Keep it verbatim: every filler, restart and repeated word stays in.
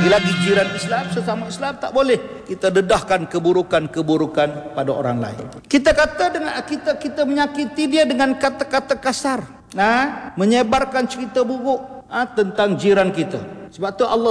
lagi jiran Islam, sesama Islam, tak boleh kita dedahkan keburukan-keburukan pada orang lain. Kita kata dengan kita kita menyakiti dia dengan kata-kata kasar, nah, menyebarkan cerita buruk ah, tentang jiran kita. Sebab tu Allah